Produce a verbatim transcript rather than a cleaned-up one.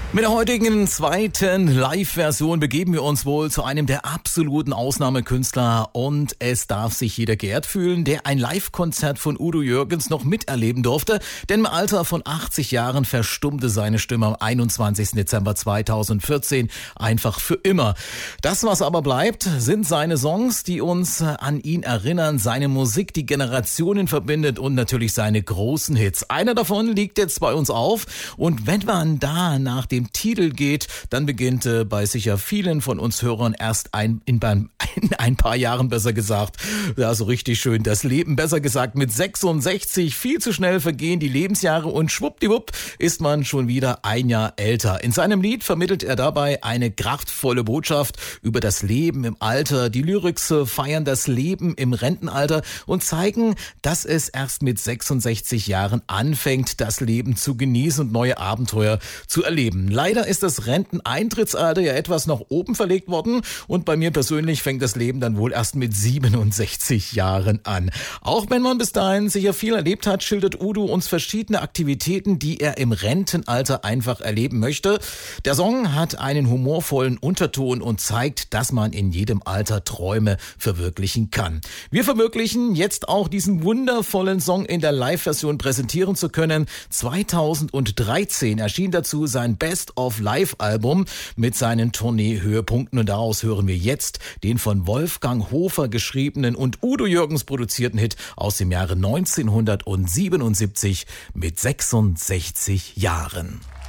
Mit der heutigen zweiten Live-Version begeben wir uns wohl zu einem der absoluten Ausnahmekünstler und es darf sich jeder geehrt fühlen, der ein Live-Konzert von Udo Jürgens noch miterleben durfte, denn im Alter von achtzig Jahren verstummte seine Stimme am einundzwanzigsten Dezember zweitausendvierzehn einfach für immer. Das, was aber bleibt, sind seine Songs, die uns an ihn erinnern, seine Musik, die Generationen verbindet und natürlich seine großen Hits. Einer davon liegt jetzt bei uns auf und wenn man da nach dem Titel geht, dann beginnt äh, bei sicher vielen von uns Hörern erst ein, in, in ein paar Jahren, besser gesagt, ja, so richtig schön das Leben, besser gesagt mit sechsundsechzig, viel zu schnell vergehen die Lebensjahre und schwuppdiwupp ist man schon wieder ein Jahr älter. In seinem Lied vermittelt er dabei eine kraftvolle Botschaft über das Leben im Alter. Die Lyrics äh, feiern das Leben im Rentenalter und zeigen, dass es erst mit sechsundsechzig Jahren anfängt, das Leben zu genießen und neue Abenteuer zu erleben. Leider ist das Renteneintrittsalter ja etwas nach oben verlegt worden und bei mir persönlich fängt das Leben dann wohl erst mit siebenundsechzig Jahren an. Auch wenn man bis dahin sicher viel erlebt hat, schildert Udo uns verschiedene Aktivitäten, die er im Rentenalter einfach erleben möchte. Der Song hat einen humorvollen Unterton und zeigt, dass man in jedem Alter Träume verwirklichen kann. Wir verwirklichen jetzt auch diesen wundervollen Song in der Live-Version präsentieren zu können. zweitausenddreizehn erschien dazu sein Best-of-Live-Album mit seinen Tournee-Höhepunkten und daraus hören wir jetzt den von Wolfgang Hofer geschriebenen und Udo Jürgens produzierten Hit aus dem Jahre neunzehnhundertsiebenundsiebzig mit sechsundsechzig Jahren.